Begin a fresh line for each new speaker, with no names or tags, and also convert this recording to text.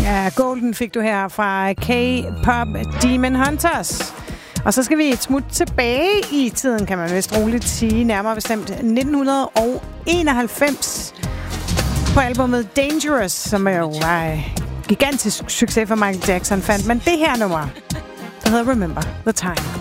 Ja, Golden fik du her fra K-pop Demon Hunters. Og så skal vi et smut tilbage i tiden, kan man vist roligt sige. Nærmere bestemt 1991 på albumet Dangerous, som jo var gigantisk succes for Michael Jackson fandt. Men det her nummer, der hedder Remember the Time.